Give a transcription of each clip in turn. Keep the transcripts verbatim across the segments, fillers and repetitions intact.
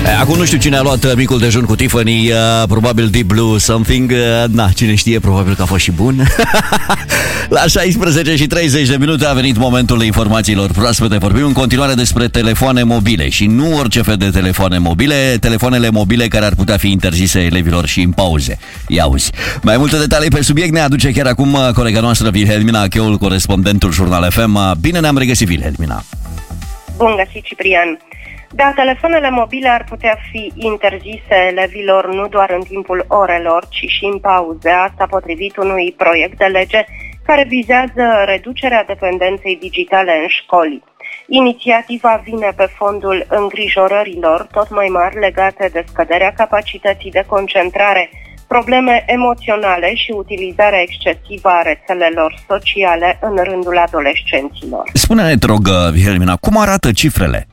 Acum nu știu cine a luat micul dejun cu Tiffany, uh, probabil Deep Blue Something, uh, na, cine știe, probabil că a fost și bun. La șaisprezece și treizeci de minute a venit momentul informațiilor proaspete. Vorbim în continuare despre telefoane mobile și nu orice fel de telefoane mobile, telefoanele mobile care ar putea fi interzise elevilor și în pauze. Ia uzi. Mai multe detalii pe subiect ne aduce chiar acum colega noastră Wilhelmina Cheul, corespondentul Jurnal F M. Bine ne-am regăsit, Wilhelmina. Bun găsit, Ciprian. Da, telefoanele mobile ar putea fi interzise elevilor nu doar în timpul orelor, ci și în pauze, asta potrivit unui proiect de lege care vizează reducerea dependenței digitale în școli. Inițiativa vine pe fondul îngrijorărilor tot mai mari legate de scăderea capacității de concentrare, probleme emoționale și utilizarea excesivă a rețelelor sociale în rândul adolescenților. Spune-ne, te rog, Wilhelmina, cum arată cifrele?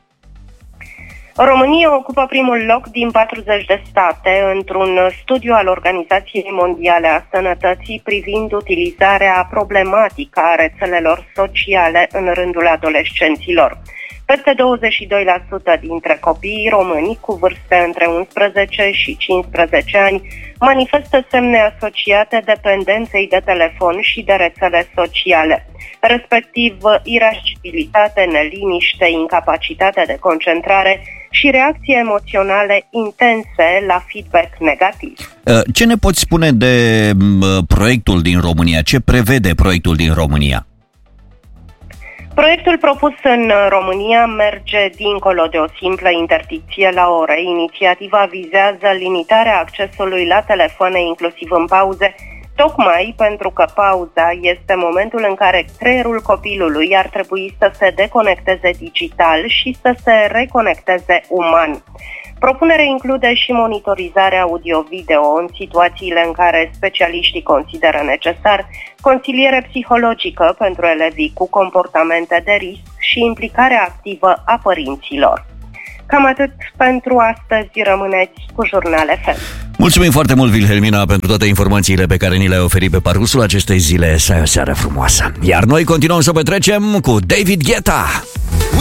România ocupă primul loc din patruzeci de state într-un studiu al Organizației Mondiale a Sănătății privind utilizarea problematică a rețelelor sociale în rândul adolescenților. Peste douăzeci și doi la sută dintre copiii români cu vârste între unsprezece și cincisprezece ani manifestă semne asociate dependenței de telefon și de rețele sociale, respectiv irascibilitate, neliniște, incapacitate de concentrare și reacții emoționale intense la feedback negativ. Ce ne poți spune de proiectul din România? Ce prevede proiectul din România? Proiectul propus în România merge dincolo de o simplă interdicție la ore. Inițiativa vizează limitarea accesului la telefoane inclusiv în pauze, tocmai pentru că pauza este momentul în care creierul copilului ar trebui să se deconecteze digital și să se reconecteze uman. Propunerea include și monitorizarea audio-video în situațiile în care specialiștii consideră necesar, consiliere psihologică pentru elevii cu comportamente de risc și implicarea activă a părinților. Cam atât pentru astăzi, rămâneți cu Jurnal F M. Mulțumim foarte mult, Wilhelmina, pentru toate informațiile pe care ni le-ai oferit pe parcursul acestei zile. Să ai o seară frumoasă. Iar noi continuăm să petrecem cu David Guetta.